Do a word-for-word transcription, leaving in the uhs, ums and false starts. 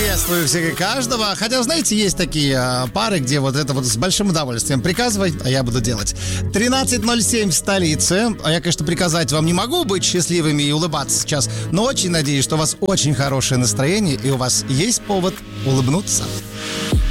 Приветствую всех и каждого. Хотя, знаете, есть такие а, пары, где вот это вот с большим удовольствием. Приказывай, а я буду делать. тринадцать ноль семь в столице. А я, конечно, приказать вам не могу быть счастливыми и улыбаться сейчас, но очень надеюсь, что у вас очень хорошее настроение и у вас есть повод улыбнуться.